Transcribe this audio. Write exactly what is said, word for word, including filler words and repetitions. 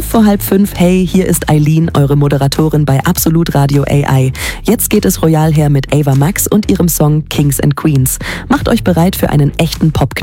vor halb fünf, hey, hier ist Eileen, eure Moderatorin bei Absolut Radio A I. Jetzt geht es royal her mit Ava Max und ihrem Song Kings and Queens. Macht euch bereit für einen echten Pop